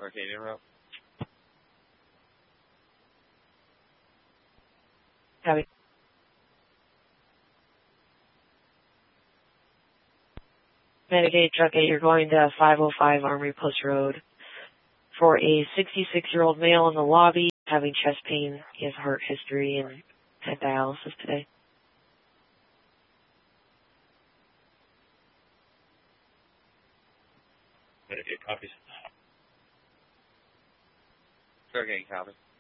Arcadian route. Copy. Medicaid Truck 8, you're going to 505 Armory Post Road for a 66-year-old male in the lobby having chest pain. He has heart history and had dialysis today. Medicaid copies. Start getting copies.